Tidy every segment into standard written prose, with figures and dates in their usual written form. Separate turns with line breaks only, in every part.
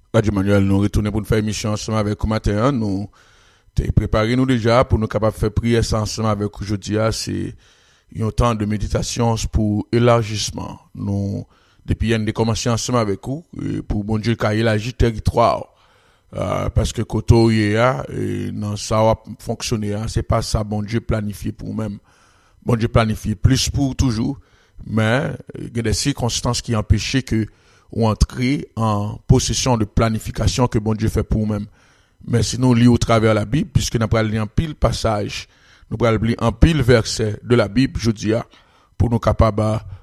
Radio Manuel, nous retournons pour nous faire émission ensemble avec vous matin. Nous t'es préparé nous déjà pour nous capables de faire prière ensemble avec vous aujourd'hui. C'est un temps de méditation pour élargissement. Nous, depuis hier, nous commençons ensemble avec vous pour bon Dieu qui élargit territoire. Parce que quand on y est, non, ça va fonctionner. C'est pas ça, bon Dieu planifié pour nous-mêmes. Bon Dieu planifié plus pour toujours. Mais il y a des circonstances qui empêchent que ou entrer en possession de planification que bon Dieu fait pour nous-mêmes. Mais si nous lisons au travers de la Bible, puisque nous allons lire en pile passage, nous allons lire en pile verset de la Bible, je dis, pour nous capables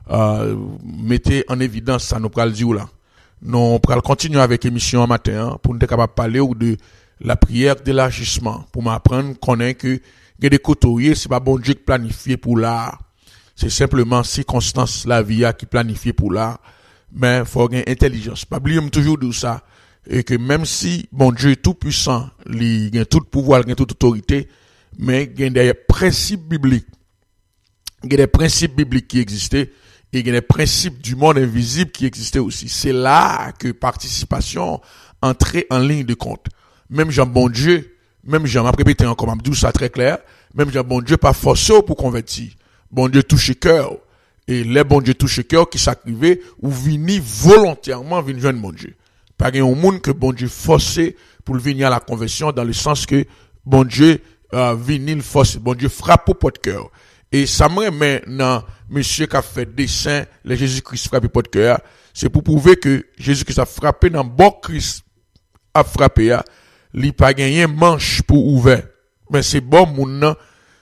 mettre en évidence ça, nous allons dire là. Nous allons continuer avec l'émission en matin, pour nous être capable de parler de la prière d'élargissement, pour m'apprendre qu'on est que, il y a des côtoyers, c'est pas bon Dieu qui planifie pour là. C'est simplement circonstance la vie qui planifie pour là. Mais faut avoir intelligence. Pas oublier toujours de ça et que même si bon Dieu est tout puissant, il a tout pouvoir, il a toute autorité, mais il y a des principes bibliques. Il y a des principes bibliques qui existaient et il y a des principes du monde invisible qui existaient aussi. C'est là que participation entrait en ligne de compte. Même Jean bon Dieu, même Jean m'a répété encore, m'a dit ça très clair, même Jean bon Dieu pas forcé pour convertir. Bon Dieu touche le cœur. Et les bon Dieu touche cœur qui s'accrivait ou vini volontairement venir joindre bon Dieu. Pas un monde que bon Dieu forcé pour venir à la conversion dans le sens que bon Dieu vini le force, bon Dieu frappe au pot de cœur. Et ça me remet dans monsieur qui a fait dessin, le Jésus-Christ frappe au pot de cœur, c'est pour prouver que Jésus-Christ a frappé dans bon Christ a frappé, il pas gagné manche pour ouvert. Mais c'est bon moun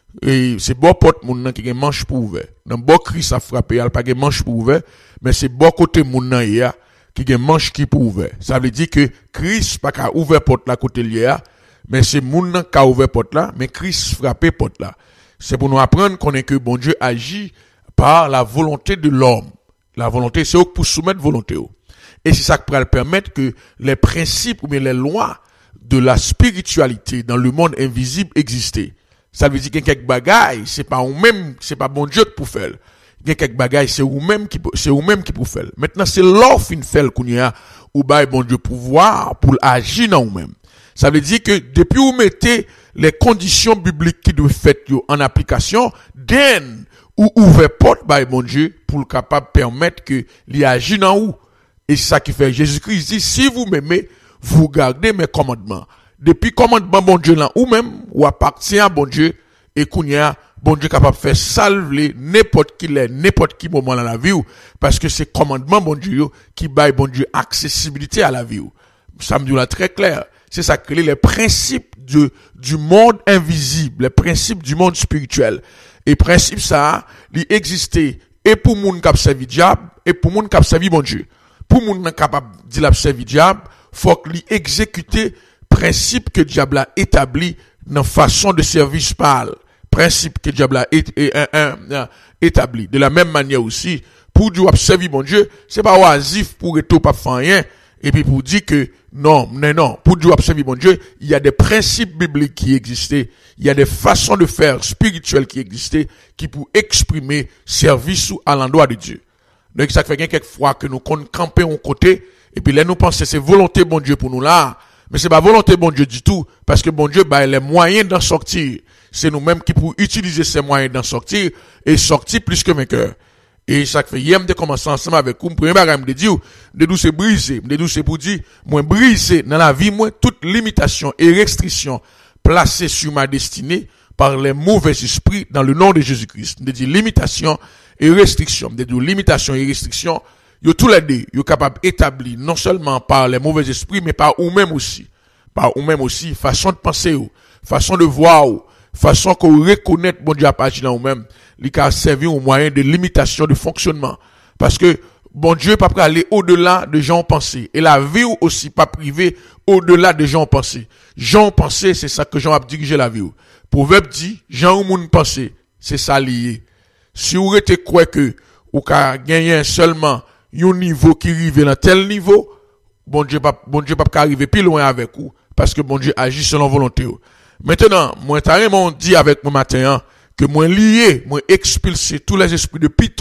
et c'est bon porte moun nan qui gen manche pour ouvert. Dans bon Christ a frappé, il pas gen manche pour ouvert, mais c'est bon côté moun nan ya qui gen manche qui pour ouvert. Ça veut dire que Christ pas ka ouvert porte là côté lié, mais c'est moun nan ka ouvert porte là, mais Christ frappé porte là. C'est pour nous apprendre qu'on est que bon Dieu agit par la volonté de l'homme. La volonté c'est pour soumettre volonté. Et c'est ça qui peut permettre que les principes ou bien les lois de la spiritualité dans le monde invisible existent. Ça veut dire qu'il y a quelques bagailles, c'est pas vous-même, c'est pas bon Dieu qui pour faire. Il y a quelques bagailles, c'est vous-même qui pour faire. Maintenant, c'est l'offre une fait qu'on y a, ou bah, bon Dieu pouvoir pour agir dans vous-même. Ça veut dire que depuis vous mettez les conditions bibliques qui doivent faire en application, then, ou ouvrez porte, bah, bon Dieu, pour le capable permettre que l'y agit dans vous. Et c'est ça qui fait Jésus-Christ dit, si vous m'aimez, vous gardez mes commandements. Depuis commandement bon Dieu là ou même ou appartient à bon Dieu et qu'on y a bon Dieu capable de faire salver n'importe qui moment dans la vie parce que c'est commandement bon Dieu qui baille bon Dieu accessibilité à la vie. Ça me dit là très clair. C'est ça que les principes du monde invisible, les principes du monde spirituel. Et principe ça, il existait et pour moun qui servi diable et pour moun qui servi bon Dieu. Pour moun capable de la servir diable, faut qu'il exécuter principe que diable a établi dans façon de service pâle. Principe que diable a établi. De la même manière aussi, pour Dieu observer mon Dieu, c'est pas oisif pour être pas faire rien. Et puis pour dire que non, pour Dieu observer mon Dieu, il y a des principes bibliques qui existaient, il y a des façons de faire spirituelles qui existaient, qui pour exprimer service à l'endroit de Dieu. Donc ça fait quelques fois que nous camper un côté, et puis là nous pensons c'est volonté bon Dieu pour nous là. Mais c'est pas volonté bon Dieu du tout, parce que bon Dieu, bah, les moyens d'en sortir. C'est nous-mêmes qui pouvons utiliser ces moyens d'en sortir, et sortir plus que vainqueur. Et ça fait, hier, de commencer ensemble avec vous, premier bagage, me dire, de d'où c'est brisé, de d'où c'est pour dire, moi, brisé dans la vie, moi, toute limitation et restriction placée sur ma destinée par les mauvais esprits dans le nom de Jésus-Christ. De dire limitation et restriction, de dire limitation et restriction, yo tous les deux, yo capable établi non seulement par les mauvais esprits, mais par vous-même aussi. Par vous-même aussi, façon de penser, façon de voir, façon qu'on reconnaît bon Dieu à partir de vous-même, il a servi au moyen de limitation de fonctionnement. Parce que bon Dieu pas aller au-delà de gens pensés. Et la vie aussi pas privée au-delà de gens pensés. Gens pensés, c'est ça que Jean a dirigé la vie. Proverbe dit, gens ou moun pensé, c'est ça lié. Si vous êtes quoi que, ou qu'a gagné seulement un niveau qui arrive dans tel niveau, bon Dieu pas arriver plus loin avec vous, parce que bon Dieu agit selon volonté. Maintenant, moi, carrément dit avec mon matin, que moi lié, moi expulser tous les esprits de Python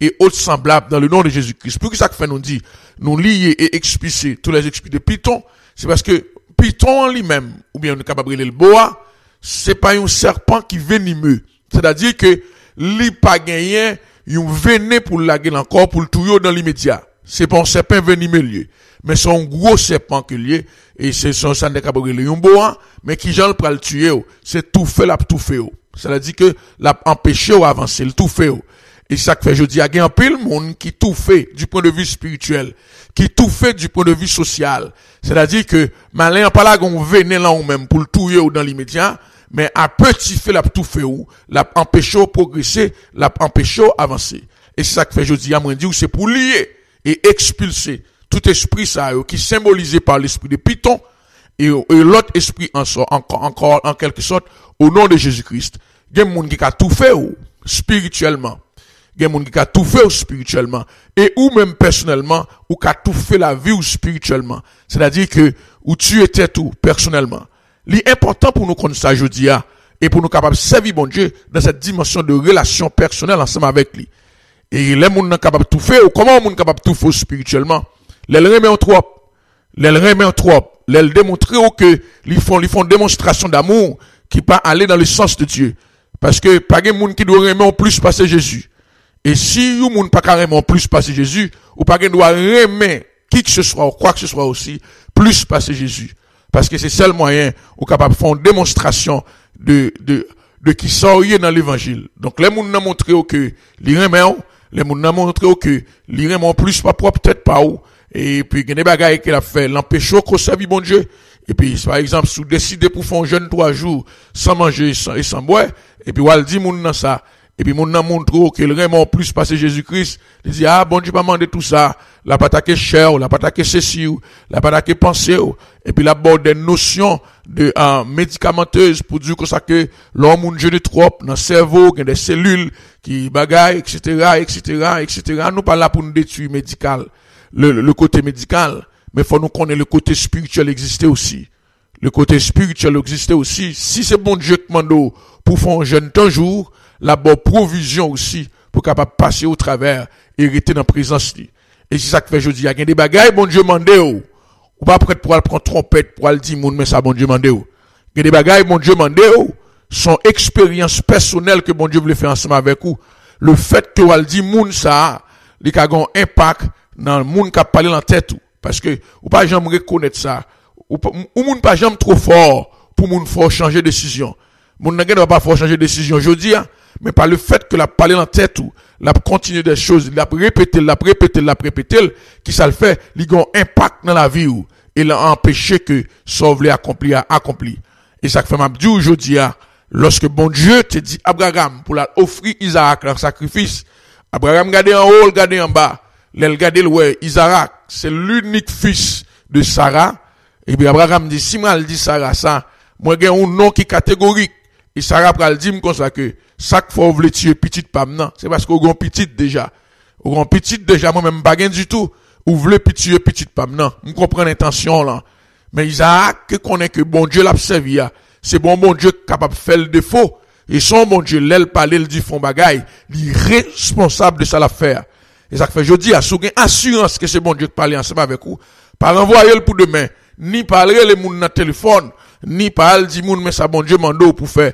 et autres semblables dans le nom de Jésus-Christ. Pour que ça fait nous dit, nous lier et expulser tous les esprits de Python, c'est parce que Python en lui-même, ou bien on est capable de le boa, c'est pas un serpent qui venimeux. C'est-à-dire que, li pas gagné, yon venin pour laguer encore, pour le touyer dans l'immédiat. C'est pas un serpent venimeux lié. Mais c'est un gros serpent que lié, et c'est son sang de capable de yon boa, mais qui j'en pral tuer, c'est tout fait, la tout fait. C'est-à-dire que, l'a empêché ou avancer, le tout fait. Et ça que fait, je dis, il y a un pile monde qui tout fait du point de vue spirituel, qui tout fait du point de vue social. C'est-à-dire que, malin, pas là, qu'on venait là ou même pour le touyer ou dans l'immédiat, mais à petit fait, l'a tout fait ou, l'a empêché au progresser, l'a empêché au avancer. Et c'est ça que fait, je dis, à moi, c'est pour lier et expulser tout esprit ça, qui est symbolisé par l'esprit de Python, et l'autre esprit encore, en quelque sorte, au nom de Jésus-Christ. Il y a des gens qui a tout fait ou, spirituellement. Il y a des gens qui a tout fait ou spirituellement. Et ou même personnellement, ou qui a tout fait la vie ou spirituellement. C'est-à-dire que, où tu étais tout, personnellement. L'important pour nous connaître ça, je dis, et pour nous capables de servir bon Dieu dans cette dimension de relation personnelle ensemble avec lui. Et les gens capables de tout faire, ou comment les gens capables de tout faire spirituellement? Les remet en trop. Les démontrer que, ils font démonstration d'amour, qui pas aller dans le sens de Dieu. Parce que, pas de monde qui doit remettre en plus passer Jésus. Et si vous monde pas carrément en plus passer Jésus, ou pas doit remettre qui que ce soit, ou quoi que ce soit aussi, plus passer Jésus. Parce que c'est le seul moyen ou capable de faire une démonstration de qui sort dans l'évangile. Donc, les gens n'ont montré que l'irrément, les gens n'ont montré que l'irrément plus pas propre, peut-être pas ou. Et puis, il y a des bagailles qu'il a fait, l'empêcher qu'on serve bon Dieu. Et puis, par exemple, si vous décidez pour faire un jeûne 3 jours, sans manger et sans boire, et puis, vous dit moun dans ça. Et puis, moun nan montre que le vraiment plus passé Jésus-Christ. Il dit, bon Dieu pas mandé tout ça. La pas attaqué cher, la pas attaqué ceci, la pas attaqué pensée. Et puis, la bord des notions de, médicamenteuses pour dire que ça que l'homme moun jeûne trop dans le cerveau, il y a des cellules qui bagaillent, etc. Nous pas là pour nous détruire médical, le côté médical. Mais faut nous connaître le côté spirituel exister aussi. Le côté spirituel existait aussi. Si c'est bon Dieu qui mande pour faire un jeûne un jour, la bonne provision aussi pour capable passer au travers et rester dans la présence. Et c'est ça que fait je dis, il y a des bagailles, bon Dieu mande ou pas prêt pour aller prendre trompette pour aller dire moun mais ça bon Dieu mande ou. Il y a des bagailles, bon Dieu mande son expérience personnelle que bon Dieu voulait faire ensemble avec vous. Le fait que vous dit moun ça, il y a un impact dans le monde qui a parlé dans la tête. Parce que, ou pas jamais reconnaître ça. Ou moun pas jamais trop fort pour moun fort changer de décision. Moun n'a pas fort changer de décision, je dis, mais par le fait que la parler dans la tête ou, la continuer des choses, la répéter, qui ça le fait, il a un impact dans la vie ou, et l'a empêché que ça voulait accomplir. Et ça fait m'a dit aujourd'hui, lorsque bon Dieu te dit Abraham pour offrir Isaac en sacrifice, Abraham regardait en haut, regardait en bas, regardait ouais, Isaac, c'est l'unique fils de Sarah. Et puis Abraham dit, si moi dit Sarah ça, moi j'ai un nom qui est catégorique. Et Sarah pral dit comme ça que ça qu'il faut vouloir tuer petite femme non, c'est parce qu'on grand petite déjà. Au grand petite déjà moi même pas gain du tout. Ou voulez tuer petite femme non, on comprend l'intention là. Mais Isaac que connaît que bon Dieu l'a servi, c'est bon Dieu capable de faire le défaut. Et son bon Dieu l'aile parler, il dit font bagaille, il est responsable de ça l'affaire. Et ça fait je dis à sougain assurance que c'est bon Dieu qui parle ensemble avec vous. Pas envoyer le pour demain, ni parler les moun dans téléphone, ni parler dit moun mais ça bon Dieu mando pour faire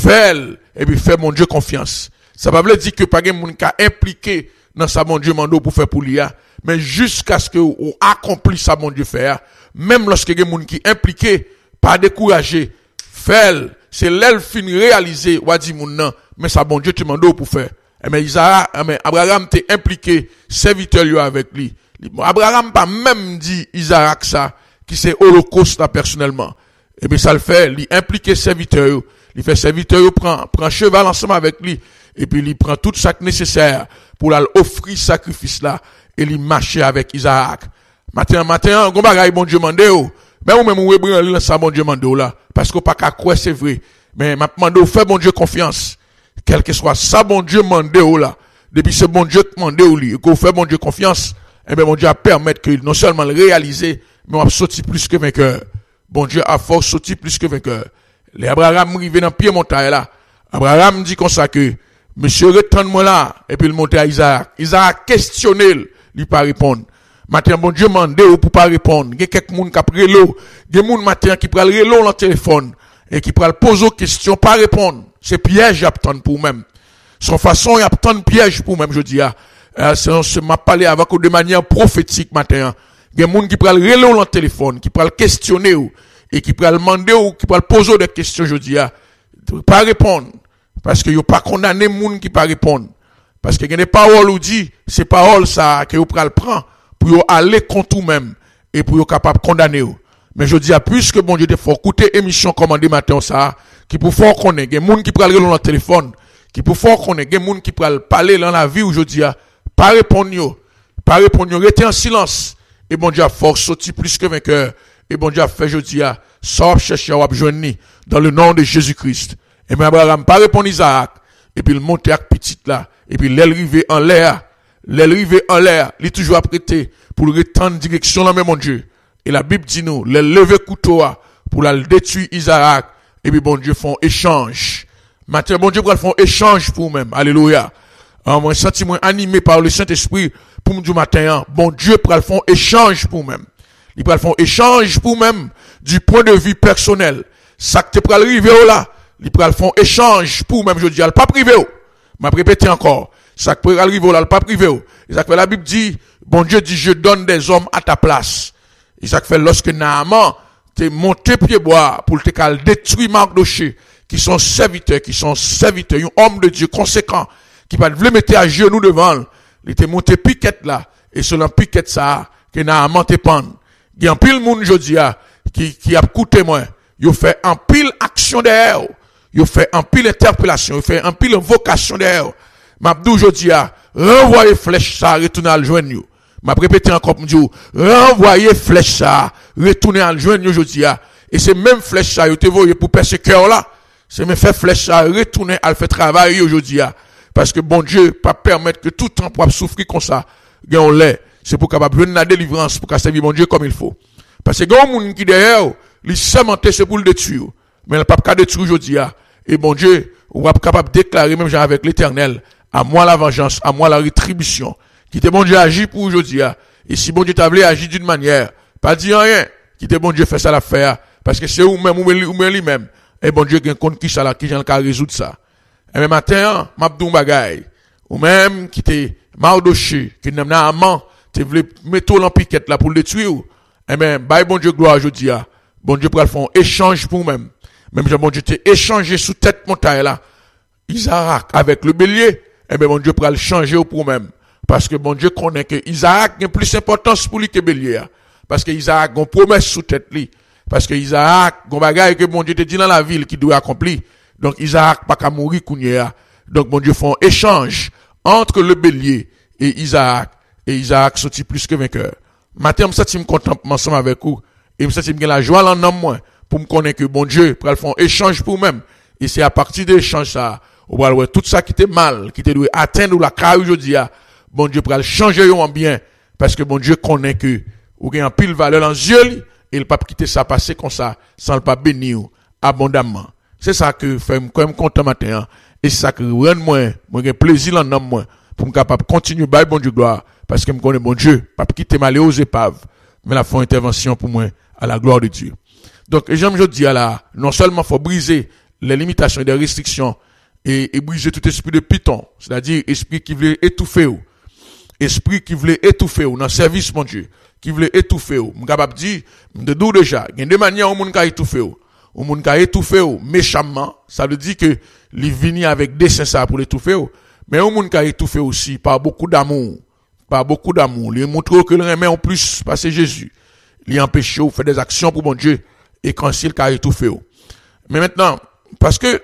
et puis faire mon Dieu confiance. Ça veut pas dire que pas gen moun ka impliqué dans ça bon Dieu mando pour faire pour l'IA, mais jusqu'à ce que on accomplit ça bon Dieu faire, même lorsque gen moun qui impliqué, pas décourager, faire, c'est l'elle fin réaliser ou dit moun non, mais ça bon Dieu te mando pour faire. Mais Abraham t'est impliqué, serviteur lui avec lui. Abraham pas même dit Isaac ça, qui c'est holocauste là personnellement. Et bien ça le fait, il implique serviteur, il fait serviteur, prend cheval ensemble avec lui, et puis il prend tout ça nécessaire pour l'offrir sacrifice là, et il marche avec Isaac. Matin, on bagaille bon Dieu mande mais ou même ou ébranler ça bon Dieu mande là, parce qu'on pas qu'à croire c'est vrai. Mais m'a demandé fait bon Dieu confiance. Quel que soit ça bon Dieu mande là, depuis ce bon Dieu mande ou lui, et qu'on fait bon Dieu confiance, et bien bon Dieu a permettre que non seulement le réaliser, mais on a sorti plus que vainqueur. Bon Dieu a force sorti plus que vainqueur. Les Abraham arrivé dans pied montagne là. Abraham dit comme ça que Monsieur retourne-moi là, et puis il monte à Isaac. Isaac questionné, il pas répondre. Matin, bon Dieu m'a demandé pour pas répondre. Il y a quelques monde qui a pris l'eau. Il y a des gens matin qui prennent l'eau dans le téléphone, et qui prennent poser aux questions, pas répondre. C'est piège, attend pour même. Son façon, il attend piège pour même, je dis, c'est m'a parlé avec de manière prophétique matin. Il y a des gens qui prennent l'eau dans le téléphone, qui prennent questionner, et qui prennent demander, ou qui prennent poser des questions, je dis, pas répondre. Parce que yo pas condamné moun qui pas répondre. Parce que y a des paroles ou dit, ces paroles ça que yo pral prend pour yo aller contre ou même et pour yo capable condamner ou. Mais je dis à plus que bon Dieu te faut écouter émission commandé matin ça qui pour fort connaître, y a moun qui pral dans le téléphone, qui pour fort connaître, y a moun qui pral parler dans la vie aujourd'hui pas répondre yo, rester en silence et bon Dieu a force sorti plus que vainqueur et bon Dieu a fait aujourd'hui sort chercher ou joindre dans le nom de Jésus-Christ. Et mais Abraham pas répondre Isaac. Et puis il monte avec petite là. Et puis l'aile rivé en l'air. Il est toujours apprêté pour le retendre direction là, mais mon Dieu. Et la Bible dit nous, l'aile levé couteau pour la détruire Isaac. Et puis bon Dieu font échange. Maintenant, bon Dieu pour font échange pour même. Alléluia. Moi, sentiment animé par le Saint-Esprit pour me dire matin, bon Dieu pour font échange pour même. Il pour font échange pour même du point de vue personnel. Ça que tu pour arriver là. Ils pral font échange pour même je dis pas privé. M'a répété encore. Ça peut arriver là, pas privé. Et ça fait la Bible dit, bon Dieu dit je donne des hommes à ta place. Et ça fait lorsque Naaman t'es monté pied bois pour te cal détruire Mardoché qui sont serviteurs, un homme de Dieu conséquent qui va le mettre à genoux devant, il était monté piquette là et selon piquette ça que Naaman te pendre. Il y a un pile monde jodi qui a coûté moi. Il fait un pile action derrière. Il fait un pile interpellation, il fait un pile vocation derrière. M'abdou jodi renvoyer flèche ça, retourner à le joindre. M'a répété encore pour dire, renvoyer flèche ça, retourner à le joindre jodi et c'est même flèche ça, yo te voyé pour percer cœur là. C'est même fait flèche ça, retourner à le faire travailler aujourd'hui parce que bon Dieu pas permettre que tout temps pour souffrir comme ça. Gagne lait, c'est pour capable venir la délivrance pour servir bon Dieu comme il faut. Parce que grand monde qui derrière, il sémenté c'est pour le détruire. Mais il pas capable de détruire aujourd'hui et bon Dieu, on va capable de déclarer même genre avec l'Éternel, à moi la vengeance, à moi la rétribution. Qui te bon Dieu agit pour aujourd'hui et si bon Dieu t'a voulu agir d'une manière, pas dire rien, qui te bon Dieu fait ça l'affaire parce que c'est ou même lui-même et bon Dieu gagne compte qui ça là qui j'en résoudre ça. Et même matin, m'abdou bagay ou même qui te Mardoché qui n'a pas amant, te voulait mettre l'empiquette là pour le détruire. Et même bye bon Dieu gloire aujourd'hui bon Dieu pour le faire échange pour même bon Dieu t'ai échangé sous tête montagne là Isaac avec le bélier et bien bon Dieu pour le changer pour même parce que bon Dieu connaît que Isaac a plus d'importance pour lui que bélier parce que Isaac a une promesse sous tête lui parce que Isaac a un bagage que bon Dieu te dit dans la ville qui doit accomplir donc Isaac pas qu'à mourir kounya donc bon Dieu font échange entre le bélier et Isaac sorti plus que vainqueur. Matin me senti me content ensemble avec vous et me senti me la joie en homme moi pour me connaître que bon Dieu pour le faire échange pour même et c'est à partir de l'échange ça on va voir tout ça qui était mal qui était doit atteindre la carrière aujourd'hui bon Dieu pour le changer en bien parce que bon Dieu connaît que ou gagne en pile valeur dans yeux et il pas quitter ça passer comme ça sans le pas bénir abondamment. C'est ça que fait quand même content matin et c'est ça que rend moi gain plaisir en homme moi pour me capable continuer bail bon Dieu gloire parce que me connais bon Dieu pas quitter m'aller aux épaves mais la font intervention pour moi à la gloire de Dieu. Donc j'aime je dis là non seulement faut briser les limitations et les restrictions et briser tout esprit de python, c'est-à-dire esprit qui veut étouffer ou esprit qui voulait étouffer ou dans service mon Dieu qui voulait étouffer ou me capable dire de d'où déjà il y a deux manières où monde ka étouffer ou monde ka étouffer ou méchamment ça veut dire que il vient avec dessein ça pour l'étouffer ou mais au monde ka étouffer aussi par beaucoup d'amour il montre que le remet en plus parce que Jésus il empêche ou faire des actions pour mon Dieu et quand il ka étouffer ou mais maintenant parce que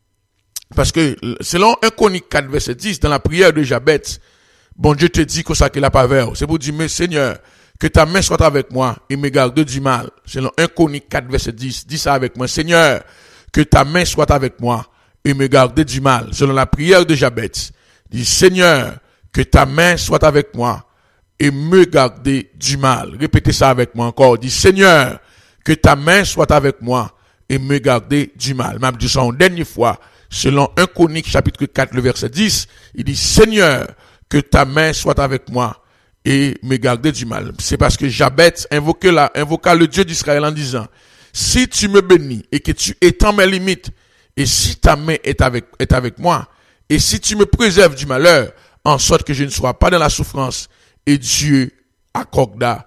selon 1 Chronique 4 verset 10 dans la prière de Jabez bon Dieu te dit que ça qu'il a pas vers c'est pour dire mais Seigneur que ta main soit avec moi et me garde du mal. Selon 1 Chronique 4 verset 10, dis ça avec moi. Seigneur, que ta main soit avec moi et me garde du mal. Selon la prière de Jabez, dis Seigneur, que ta main soit avec moi et me garde du mal. Répétez ça avec moi encore. Dis Seigneur, que ta main soit avec moi et me garde du mal. M'a dit ça une dernière fois. selon 1 Chronique chapitre 4 le verset 10, il dit Seigneur, que ta main soit avec moi et me garder du mal. C'est parce que Jabez invoqua le Dieu d'Israël en disant, si tu me bénis et que tu étends mes limites, et si ta main est avec moi, et si tu me préserves du malheur, en sorte que je ne sois pas dans la souffrance, et Dieu accorda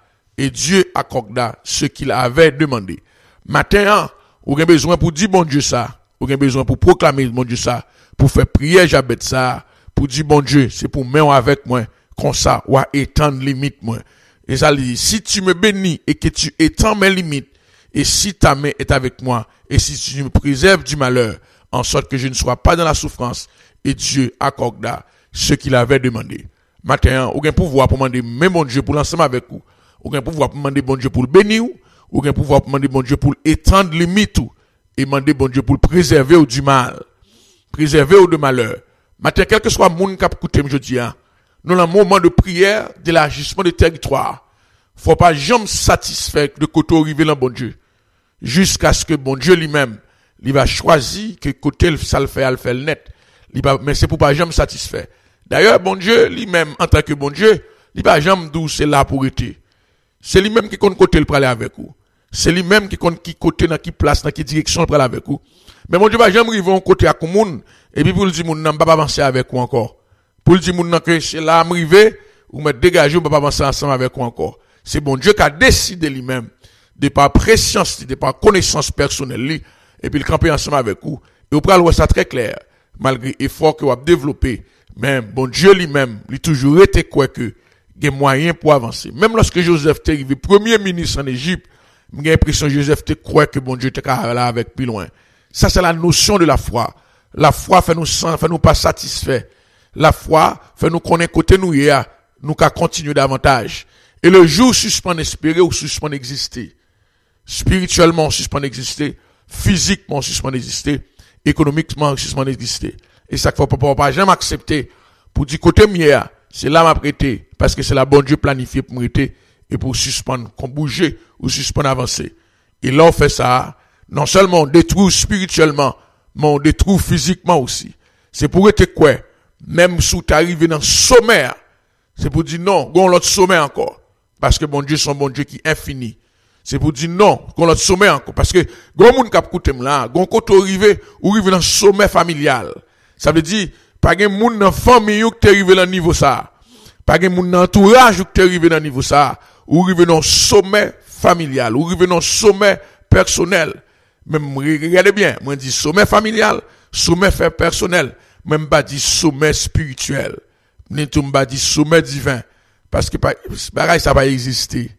ce qu'il avait demandé. Maintenant, vous avez besoin pour dire bon Dieu ça, vous avez besoin pour proclamer bon Dieu ça, pour faire prier Jabez ça, pour dire bon Dieu, c'est pour mettre avec moi, comme ça, ou à étendre limite moi. Et ça dit, si tu me bénis et que tu étends mes limites, et si ta main est avec moi, et si tu me préserves du malheur, en sorte que je ne sois pas dans la souffrance, et Dieu accorda ce qu'il avait demandé. Maintenant, vous avez pouvoir pour demander, mais bon Dieu, pour l'ensemble avec vous. Vous avez pouvoir pour demander bon Dieu pour le bénir, vous avez pouvoir pour demander bon Dieu pour étendre limite, et demander bon Dieu pour le préserver du mal, préserver du malheur. Maintenant, quel que soit le monde qui a écouté, je dis, nous avons un moment de prière, d'élargissement de territoire. Faut pas jamais satisfaire de côté arriver dans bon Dieu. Jusqu'à ce que bon Dieu lui-même, il va choisir que côté ça le fait le net. Mais c'est pour pas jamais satisfaire. D'ailleurs, bon Dieu lui-même, en tant que bon Dieu, il va jamais d'où c'est là pour être. C'est lui-même qui compte côté le parler avec vous. C'est lui-même qui compte qui côté dans qui place, dans qui direction le parler avec vous. Mais mon Dieu va jamais arriver en côté à moun, et puis pour le dire moun n'a pas avancer avec vous encore. Pour le dire moun que c'est là arrivé, ou me dégager, ou pas avancer ensemble avec vous encore. C'est bon Dieu qui a décidé lui-même, de par préscience, de par connaissance personnelle, et puis il camper ensemble avec vous. Et vous prenez ça très clair, malgré l'effort que vous avez développé. Mais bon Dieu lui-même, il a toujours été quoi que, il y a moyen pour avancer. Même lorsque Joseph était arrivé premier ministre en Égypte, j'ai l'impression que Joseph était quoi que bon Dieu était là avec plus loin. Ça, c'est la notion de la foi. La foi fait nous pas satisfaits. La foi fait nous connaître côté nous qu'à continuer davantage. Et le jour suspend d'espérer ou suspend d'exister. Spirituellement, suspend d'exister. Physiquement, suspend d'exister. Économiquement, suspend d'exister. Et ça qu'il faut pas jamais accepter. Pour dire côté mieux, c'est là m'a prêté. Parce que c'est la bonne Dieu planifié pour m'arrêter. Et pour suspendre, qu'on bouger ou suspendre avancer. Et là, on fait ça. Non seulement on détruit spirituellement, mais on détruit physiquement aussi. C'est pour être quoi? Même si tu arrives dans le sommet, c'est pour dire non, on l'autre sommet encore. Parce que bon Dieu, son bon Dieu qui est infini. C'est pour dire non, qu'on l'autre sommet encore. Parce que, gon moun kap koute là, gon kote arrivé dans le sommet familial. Ça veut dire, pas gen moun dans famille ou qui arrivé dans le niveau ça. Pas gen moun dans entourage ou qui arrivé dans le niveau ça. Ou arrivé dans le sommet familial, ou arrivé dans le sommet personnel. Même, regardez bien, moi je dis sommet familial, sommet personnel, même pas dit sommet spirituel. Ni tout pas dit sommet divin. Parce que, pareil, ça va exister.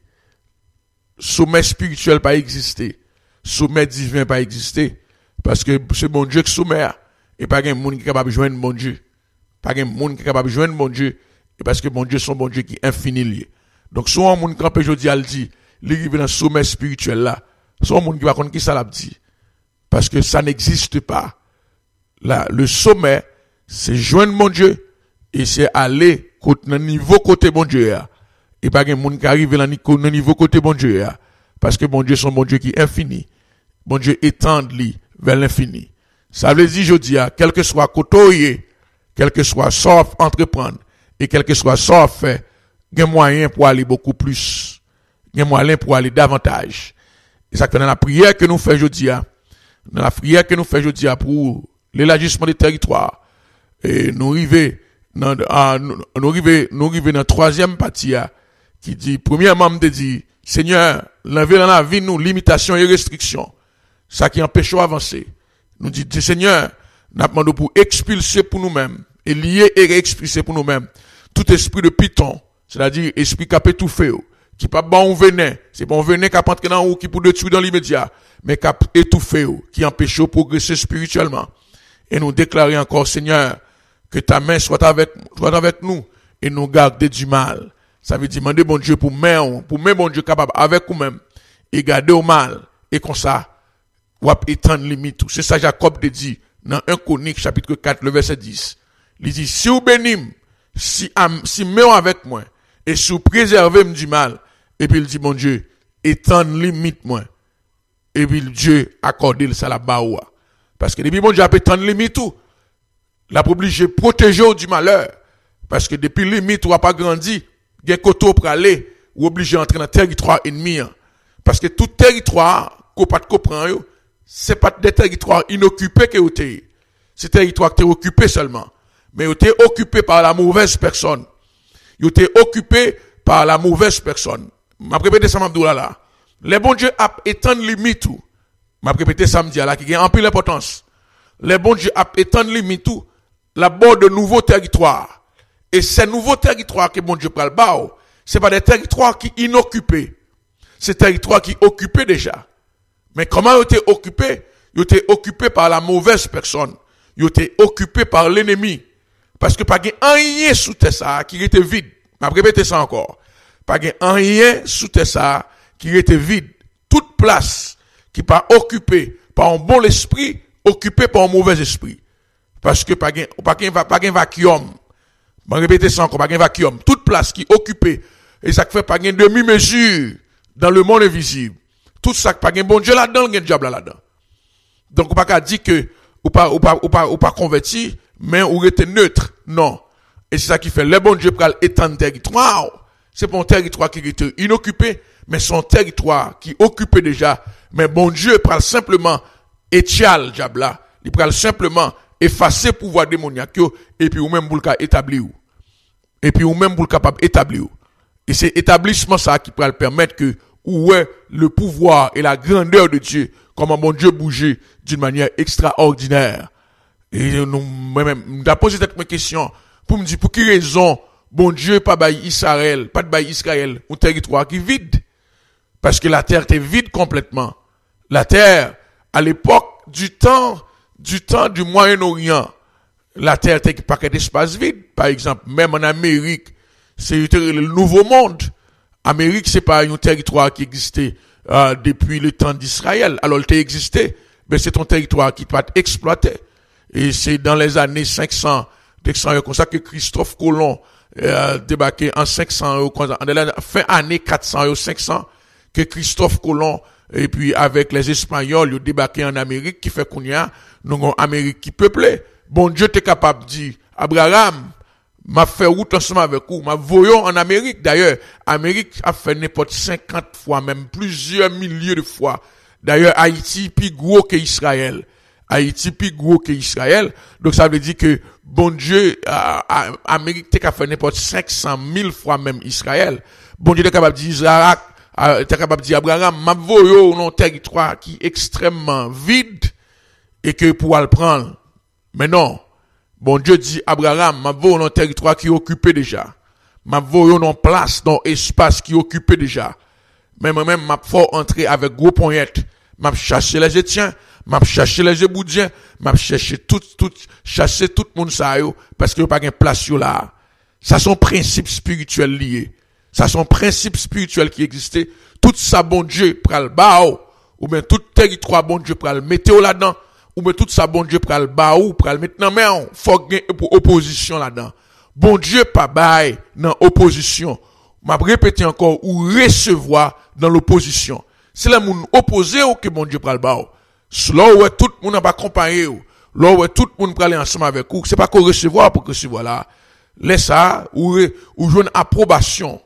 Sommet spirituel pas exister. Sommet divin pas exister. Parce que c'est bon Dieu qui sommet. Et pas un monde qui est capable de joindre bon Dieu. Pas un monde qui est capable de joindre bon Dieu. Et parce que bon Dieu, son bon Dieu qui est infini lié. Donc, soit un monde qui peut aujourd'hui le dit, il arrive dans le sommet spirituel là. Soit un monde qui va connaître qui ça l'a dit. Parce que ça n'existe pas. Là, le sommet, c'est joindre mon Dieu. Et c'est aller dans le niveau côté bon Dieu. Et pas un monde qui arrive dans le niveau côté bon Dieu. Parce que bon Dieu, son bon Dieu qui est infini. Bon Dieu étend lui vers l'infini. Ça veut dire, je dis, quel que soit côté, quel que soit sauf entreprendre, et quel que soit sauf faire, il y a moyen pour aller beaucoup plus. Il y a moyen pour aller davantage. Et ça fait dans la prière que nous faisons aujourd'hui, dans la prière que nous faisons aujourd'hui pour l'élargissement des territoires, et nous arrivons dans la troisième partie, qui dit, premièrement, me dit, Seigneur, l'enlever dans la vie, nous, limitations et restrictions. Ça qui empêche d'avancer. Nous dit, Seigneur, nous demandons pour expulser pour nous-mêmes, et lier et réexpulser pour nous-mêmes, tout esprit de python, c'est-à-dire esprit qui a étouffé, qui pas bon venin, c'est bon venin qui a entré dans ou qui pour détruire dans l'immédiat, mais qui a étouffé, qui empêche de progresser spirituellement. Et nous déclarer encore, Seigneur, que ta main soit avec nous, et nous garder du mal. Ça veut dire, demander bon Dieu pour main bon Dieu capable avec nous-mêmes, et garder au mal, et comme ça, ou étendre limite. C'est ça Jacob te dit dans 1 Chronique chapitre 4 le verset 10. Il dit si vous bénissez, si mettez avec moi et si vous préservez du mal, et puis il dit mon Dieu, étendre limite moi. Et puis Dieu accorde ça la baoua. Parce que depuis bon Dieu a étendre limite tout. La obligé protéger du malheur. Parce que depuis limite ou a pas grandi, il y a un côté pour aller, ou obligé d'entrer dans le territoire ennemi. Parce que tout territoire, qu'on pas comprendre, c'est pas des territoires inoccupés que vous êtes. C'est territoire qui est occupé seulement. Mais vous êtes occupé par la mauvaise personne. Vous êtes occupé par la mauvaise personne. Je vais répéter ça, Mabdoula là. Les bons dieux a étendre limite tout. Je vais répéter ça, là, qui a un peu d'importance. Les bons dieux a étendre limite tout. La bord de nouveaux territoires. Et ces nouveaux territoires que bon Dieu prend le bas, c'est pas des territoires qui inoccupés. C'est des territoires qui occupés déjà. Mais comment ils étaient occupés? Ils étaient occupés par la mauvaise personne. Ils étaient occupés par l'ennemi. Parce que pas rien sous ça qui était vide. Je vais répéter ça encore. Pas rien sous ça qui était vide. Toute place qui pas occupée par un bon esprit, occupée par un mauvais esprit. Parce que pas un vacuum. Je vais répéter ça encore, pas un vacuum. Toute place qui est occupée, et ça fait pas une demi-mesure dans le monde invisible. Tout ça, pas un bon Dieu là-dedans, il y a un diable là-dedans. Donc, on pas dire que, ou pas converti, mais ou était neutre. Non. Et c'est ça qui fait, le bon Dieu pour étendre territoire. C'est pas un territoire qui était inoccupé, mais son territoire qui occupé déjà. Mais bon Dieu prend simplement étial diable là. Il prend simplement effacer pouvoir démoniaque et puis ou même pour le établir. Et puis ou même pour le capable établir. Et c'est établissement ça qui peut permettre que où est le pouvoir et la grandeur de Dieu, comment mon Dieu bougeait d'une manière extraordinaire. Et nous même posé cette question pour me dire pour quelle raison bon Dieu pas bail Israël, pas de bail Israël, un territoire qui est vide. Parce que la terre était vide complètement. La terre à l'époque du temps du Moyen-Orient, la terre était pas d'espace vide. Par exemple, même en Amérique, c'est le nouveau monde. Amérique, c'est pas un territoire qui existait depuis le temps d'Israël. Alors, il existait, mais c'est un territoire qui peut être exploité. Et c'est dans les années 500, comme ça que Christophe Colomb débarqué en 500, en la fin année 400 500, que Christophe Colomb et puis avec les Espagnols, ils débarqué en Amérique, qui fait qu'on y a, nous avons Amérique qui peuplée. Bon Dieu t'es capable de dire, Abraham, m'a fait route ensemble avec vous, m'a voyons en Amérique. D'ailleurs, Amérique a fait n'importe 50 fois, même plusieurs milliers de fois. D'ailleurs, Haïti plus gros que Israël. Haïti plus gros que Israël. Donc ça veut dire que bon Dieu, Amérique t'es capable de faire n'importe 500 000 fois même Israël. Bon Dieu t'es capable de dire Isaac, t'es capable de dire Abraham, m'a voyons dans un territoire qui est extrêmement vide et que pour le prendre. Mais non. Bon Dieu dit, Abraham, m'a voyons dans un territoire qui est occupé déjà. M'a voyons dans place, dans espace qui est occupé déjà. Mais moi-même, m'a fort entrer avec gros poignettes. M'a cherché les Étiens, m'a cherché les Éboudiens, m'a cherché chasser tout le monde ça yo, parce qu'il n'y a pas de place là. Ça sont principes spirituels liés. Ça sont principes spirituels qui existaient. Tout ça, bon Dieu, pral le bao, ou bien tout territoire, bon Dieu, pral le mettre là-dedans. Ou bien tout ça, bon Dieu, pral le baou, pral maintenant, mais on faut gagner pour opposition là-dedans. Bon Dieu, pas bail dans opposition. M'a répété encore, ou recevoir dans l'opposition. C'est là moun opposé ou que bon Dieu pral baou. Là où tout le monde n'a pas accompagné ou, là où tout le monde pral aller ensemble avec vous, c'est pas qu'on recevoir pour que recevoir là. Laisse ça, ou joindre approbation,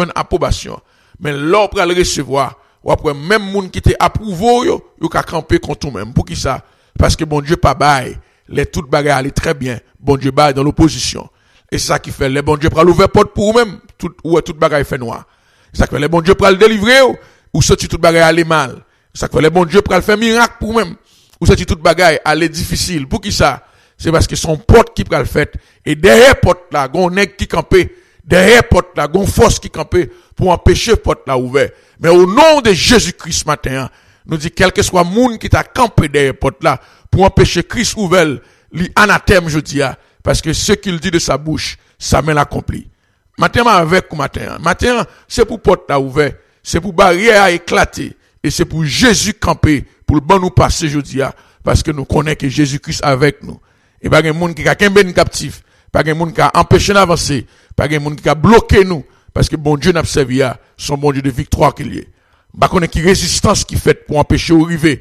Mais là, pral recevoir, ou après même moun qui te approuvé yo ka camper contre vous-même. Pour qui ça? Parce que bon Dieu pas bail, les toutes bagailles allaient très bien, bon Dieu bail dans l'opposition. Et c'est ça qui fait, les bon Dieu pral ouvrir porte pour vous-même, toute bagaille fait noir. C'est ça qui fait, les bon Dieu pral délivrer ou sorti toute bagaille aller mal. C'est ça qui fait, les bon Dieu pral faire miracle pour vous-même, ou sorti toute bagaille aller difficile. Pour qui ça? C'est parce que son porte qui pral fait, et derrière porte là, gon nèg qui campé, derrière porte là, gon force qui campé, pour empêcher porte là ouvert. Mais au nom de Jésus-Christ matin, nous dit quel que soit monde qui t'a campé derrière porte là pour empêcher Christ ouvert li anathème je dis parce que ce qu'il dit de sa bouche ça met l'accompli. Matin avec matin c'est pour porte là ouvert, c'est pour barrière à éclater et c'est pour Jésus camper pour le bon nous passer je dis parce que nous connaissons que Jésus-Christ avec nous. Et pas un monde qui a qu'un captif, pas un monde qui a empêché d'avancer, pas un monde qui a bloqué nous parce que bon Dieu n'a servi son bon Dieu de victoire qu'il y est. Bah, qu'on qui résistance qui fait pour empêcher d'arriver.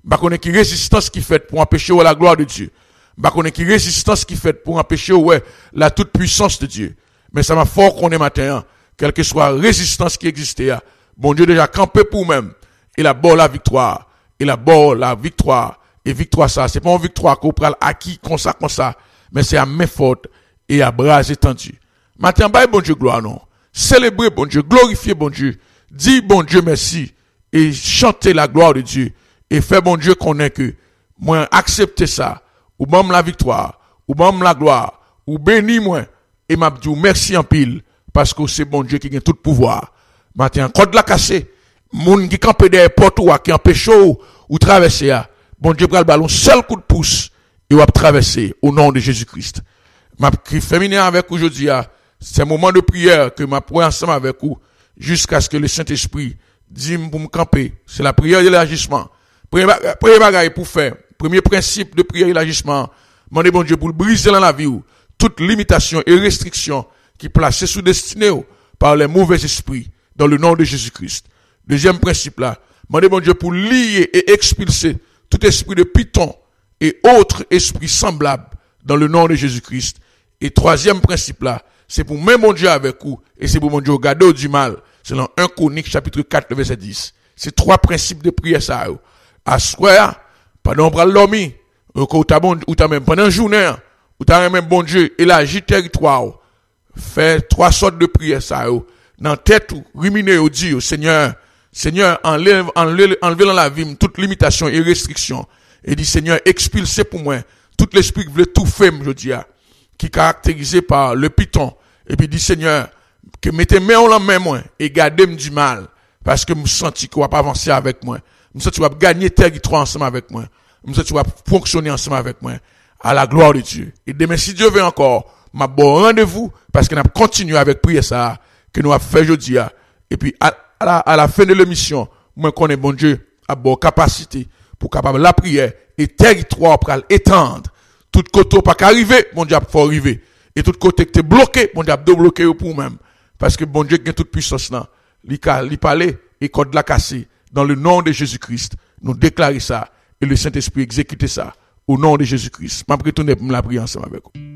Bah connaît qui résistance qui fait pour empêcher la gloire de Dieu. Bah connaît qui résistance qui fait pour empêcher la toute puissance de Dieu. Mais ça m'a fort qu'on est matin, quelle que soit la résistance qui existait, bon Dieu déjà campé pour même. Il a bon la victoire. Il a bon la victoire. Et victoire ça, c'est pas une victoire qu'on prend acquis comme ça, mais c'est à main forte et à bras étendus. Matin, bye bon Dieu gloire non. Célébrer bon Dieu, glorifier bon Dieu, dire bon Dieu merci et chanter la gloire de Dieu et faire bon Dieu connaître que moi accepter ça, ou bon la victoire, ou bon la gloire, ou béni moi et m'a dit merci en pile parce que c'est bon Dieu qui a tout pouvoir. Matin, code la cassé, moun qui campe derrière porte ou qui empêche ou traverser bon Dieu prend le ballon seul coup de pouce et va traverser au nom de Jésus-Christ. M'a féminin avec aujourd'hui c'est un moment de prière que m'a pris ensemble avec vous jusqu'à ce que le Saint-Esprit dise pour me camper. C'est la prière de l'élargissement. Premier bagage pour faire, premier principe de prière de l'élargissement, demandez bon Dieu pour le briser dans la vie toute limitation et restriction qui placée sous destinée par les mauvais esprits dans le nom de Jésus-Christ. Deuxième principe là, demandez bon Dieu pour lier et expulser tout esprit de python et autres esprits semblables dans le nom de Jésus-Christ. Et troisième principe là, c'est pour même mon Dieu avec vous et c'est pour mon Dieu garder du mal. Selon 1 Chroniques chapitre 4 verset 10. C'est trois principes de prière ça. À soir, pendant qu'on l'ormi, ou t'as même pendant une journée, ou t'as même bon Dieu élargi territoire. Fait trois sortes de prières ça. Dans tête ou ruminer ou dire Seigneur, enlève dans la vie toute limitation et restriction. Et dit, Seigneur, expulsez pour moi tout l'esprit qui veut tout faire, je dis, qui est caractérisé par le python. Et puis dit, Seigneur, que mettez main en la main, moi, et gardez-moi du mal. Parce que je me sens qu'on va pas avancer avec moi. Je me sens que tu vas gagner territoire ensemble avec moi. Je me sens que tu vas fonctionner ensemble avec moi. À la gloire de Dieu. Et demain, si Dieu veut encore, m'a bon rendez-vous, parce que nous continuons avec prière ça, que nous avons fait aujourd'hui. Et puis, à la fin de l'émission, moi, connais bon Dieu, à bonne capacité, pour capable la prière, et territoire pour étendre. Tout côté pas qu'arriver, mon Dieu, faut arriver. Et tout côté que t'es bloqué, mon Dieu, débloqué pour même. Parce que bon Dieu, qui a toute puissance là, li parler, et code la casser. Dans le nom de Jésus-Christ, nous déclarer ça, et le Saint-Esprit exécuter ça, au nom de Jésus-Christ. Je vais retourner pour me la prier ensemble avec vous.